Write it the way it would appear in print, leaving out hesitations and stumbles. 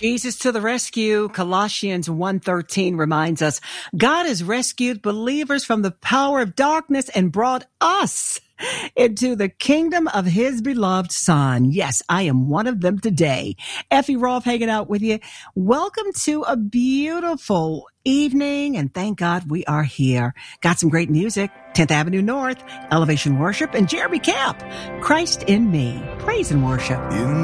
Jesus to the rescue. Colossians 1:13 reminds us, God has rescued believers from the power of darkness and brought us into the kingdom of his beloved son. Yes, I am one of them today. Effie Rolfe hanging out with you. Welcome to a beautiful evening, and thank God we are here. Got some great music. 10th Avenue North, Elevation Worship, and Jeremy Camp, Christ in Me. Praise and worship.